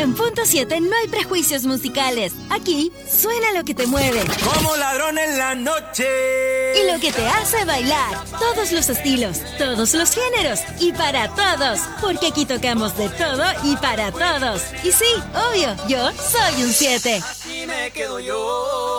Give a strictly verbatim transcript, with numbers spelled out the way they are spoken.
En Punto siete no hay prejuicios musicales. Aquí suena lo que te mueve. Como ladrón en la noche. Y lo que te hace bailar. Todos los estilos, todos los géneros y para todos. Porque aquí tocamos de todo y para todos. Y sí, obvio, yo soy un siete. Aquí me quedo yo.